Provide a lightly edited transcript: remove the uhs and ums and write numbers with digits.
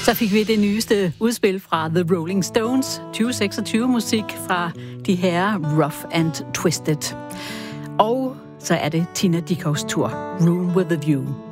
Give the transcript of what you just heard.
Så fik vi det nyeste udspil fra The Rolling Stones, 2026 musik fra de herrer Rough and Twisted. Og så er det Tina Dickows tur, Room with a View.